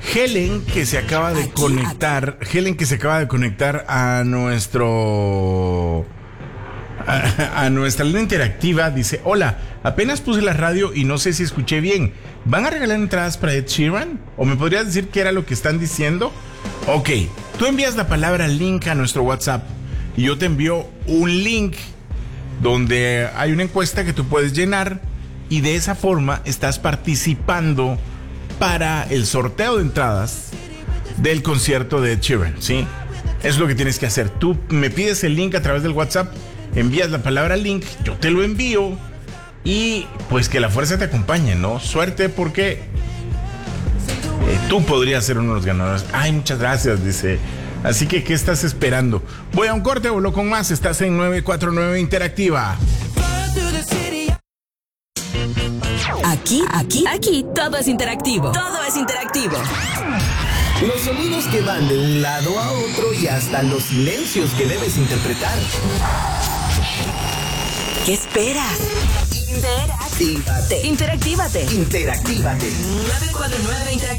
Helen, que se acaba de conectar a nuestro... A nuestra línea interactiva, dice: hola, apenas puse la radio y no sé si escuché bien. ¿Van a regalar entradas para Ed Sheeran? ¿O me podrías decir qué era lo que están diciendo? Ok, tú envías la palabra link a nuestro WhatsApp y yo te envío un link donde hay una encuesta que tú puedes llenar y de esa forma estás participando para el sorteo de entradas del concierto de Ed Sheeran, ¿sí? Eso es lo que tienes que hacer. Tú me pides el link a través del WhatsApp, envías la palabra link, yo te lo envío y pues que la fuerza te acompañe, ¿no? Suerte porque tú podrías ser uno de los ganadores. Ay, muchas gracias, dice. Así que, ¿qué estás esperando? Voy a un corte, voló con más. Estás en 949 Interactiva. Aquí, todo es interactivo. Todo es interactivo. Los sonidos que van de un lado a otro y hasta los silencios que debes interpretar. ¿Qué esperas? Interactívate. 949 Interactiva.